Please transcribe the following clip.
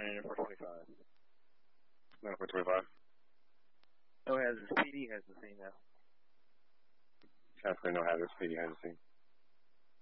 in 425. 425. No hazards. PD has the scene now. Absolutely no hazards. PD has the scene.